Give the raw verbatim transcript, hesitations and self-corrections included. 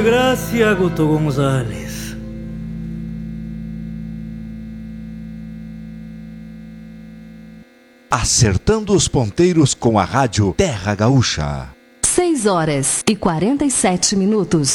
Gracia Guto González. Acertando os ponteiros com a rádio Terra Gaúcha. seis horas e quarenta e sete minutos.